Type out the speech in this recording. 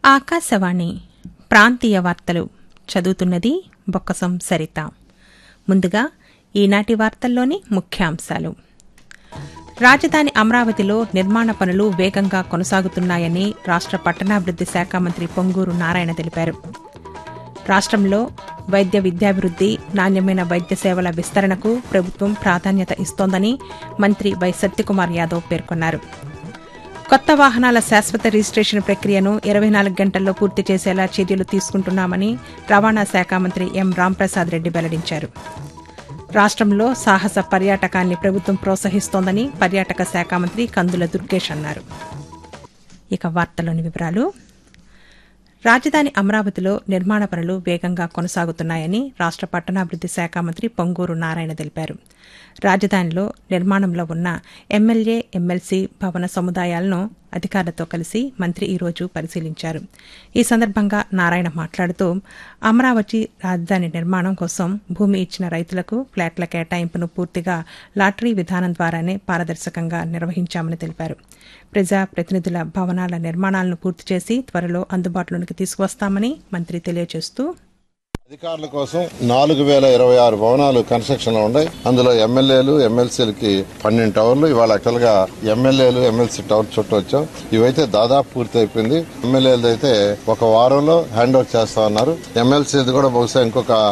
ఆకాశవాణి ప్రాంతీయ వార్తలు చదువుతున్నది బొక్కసం సరిత. ముందుగా ఈనాటి వార్తల్లోని ముఖ్యాంశాలు. రాజధాని అమరావతిలో నిర్మాణ పనులు వేగంగా కొనసాగుతున్నాయని రాష్ట్ర పట్టణాభివృద్ది శాఖ మంత్రి పొంగూరు నారాయణ తెలిపారు. రాష్ట్రంలో వైద్య విద్యాభివృద్ది, నాణ్యమైన వైద్య సేవల విస్తరణకు ప్రభుత్వం ప్రాధాన్యత ఇస్తోందని మంత్రి వై సత్యకుమార్ యాదవ్ పేర్కొన్నారు. కొత్త వాహనాల శాశ్వత రిజిస్ట్రేషన్ ప్రక్రియను 24 గంటల్లో పూర్తి చేసేలా చర్యలు తీసుకుంటున్నామని రవాణా శాఖ మంత్రి ఎం రాంప్రసాద్ రెడ్డి వెల్లడించారు. రాష్ట్రంలో సాహస పర్యాటకాన్ని ప్రభుత్వం ప్రోత్సహిస్తోందని పర్యాటక శాఖ మంత్రి కందుల దుర్గేష్ అన్నారు. ఇక వార్తల్లోని వివరాలు. రాజధాని అమరావతిలో నిర్మాణ పనులు వేగంగా కొనసాగుతున్నాయని రాష్ట్ర పట్టణాభివృద్ది శాఖ మంత్రి పొంగూరు నారాయణ తెలిపారు. రాజధానిలో నిర్మాణంలో ఉన్న ఎమ్మెల్యే, ఎమ్మెల్సీ భవన సముదాయాలను అధికారులతో కలిసి మంత్రి ఈరోజు పరిశీలించారు. ఈ సందర్భంగా నారాయణ మాట్లాడుతూ అమరావతి రాజధాని నిర్మాణం కోసం భూమి ఇచ్చిన రైతులకు ఫ్లాట్ల కేటాయింపును పూర్తిగా లాటరీ విధానం ద్వారానే పారదర్శకంగా నిర్వహించామని తెలిపారు. ప్రజా ప్రతినిధుల భవనాల నిర్మాణాలను పూర్తి చేసి త్వరలో అందుబాటులోకి తీసుకువస్తామని మంత్రి తెలియజేస్తూ, అధికారుల కోసం 4026 భవనాలు కన్స్ట్రక్షన్ లో ఉన్నాయి. అందులో ఎమ్మెల్యేలు, ఎమ్మెల్సీలకి 12 టవర్లు. ఇవాళ యాక్చువల్ గా ఎమ్మెల్యేలు, ఎమ్మెల్సీ టవర్ చుట్టూ వచ్చాం. ఇవైతే దాదాపు పూర్తి అయిపోయింది. ఎమ్మెల్యేలు అయితే ఒక వారంలో హ్యాండ్ ఓవర్ చేస్తా ఉన్నారు. ఎమ్మెల్సీది కూడా బహుశా ఇంకొక